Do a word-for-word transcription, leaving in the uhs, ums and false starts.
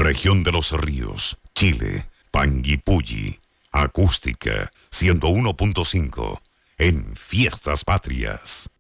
Región de los Ríos, Chile, Panguipulli, Acústica ciento uno punto cinco en Fiestas Patrias.